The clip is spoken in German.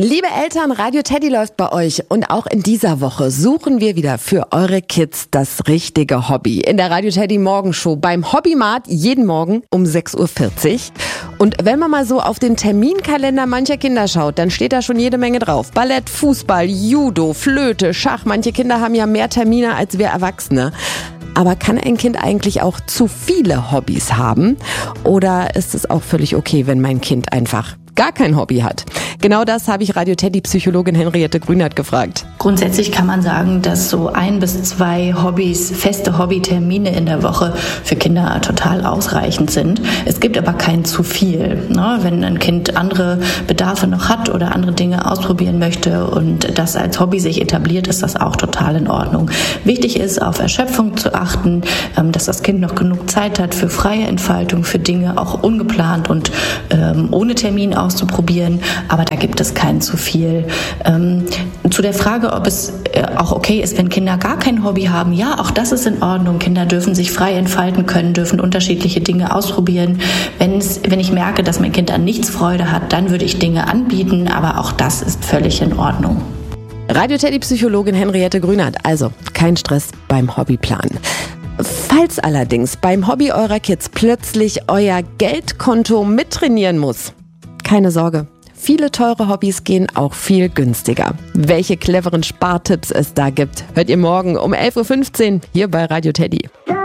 Liebe Eltern, Radio Teddy läuft bei euch und auch in dieser Woche suchen wir wieder für eure Kids das richtige Hobby. In der Radio Teddy Morgenshow beim Hobbymarkt jeden Morgen um 6.40 Uhr. Und wenn man mal so auf den Terminkalender mancher Kinder schaut, dann steht da schon jede Menge drauf. Ballett, Fußball, Judo, Flöte, Schach. Manche Kinder haben ja mehr Termine als wir Erwachsene. Aber kann ein Kind eigentlich auch zu viele Hobbys haben? Oder ist es auch völlig okay, wenn mein Kind einfach gar kein Hobby hat? Genau das habe ich Radio Teddy Psychologin Henriette Grünert gefragt. Grundsätzlich kann man sagen, dass so 1 bis 2 Hobbys, feste Hobbytermine in der Woche für Kinder total ausreichend sind. Es gibt aber kein zu viel. Wenn ein Kind andere Bedarfe noch hat oder andere Dinge ausprobieren möchte und das als Hobby sich etabliert, ist das auch total in Ordnung. Wichtig ist, auf Erschöpfung zu achten, dass das Kind noch genug Zeit hat für freie Entfaltung, für Dinge auch ungeplant und ohne Termin auszuprobieren. Aber da gibt es kein zu viel. Zu der Frage, ob es auch okay ist, wenn Kinder gar kein Hobby haben, ja, auch das ist in Ordnung. Kinder dürfen sich frei entfalten können, dürfen unterschiedliche Dinge ausprobieren. Wenn ich merke, dass mein Kind an nichts Freude hat, dann würde ich Dinge anbieten, aber auch das ist völlig in Ordnung. Radio Teddy Psychologin Henriette Grünert, also kein Stress beim Hobbyplan. Falls allerdings beim Hobby eurer Kids plötzlich euer Geldkonto mittrainieren muss, keine Sorge. Viele teure Hobbys gehen auch viel günstiger. Welche cleveren Spartipps es da gibt, hört ihr morgen um 11.15 Uhr hier bei Radio Teddy.